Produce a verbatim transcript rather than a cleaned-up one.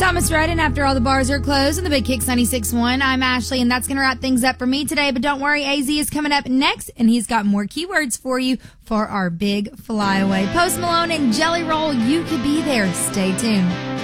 Thomas Redden, after all the bars are closed on the Big Kicks ninety-six point one. I'm Ashley, and that's going to wrap things up for me today. But don't worry, A Z is coming up next, and he's got more keywords for you for our big flyaway. Post Malone and Jelly Roll, you could be there. Stay tuned.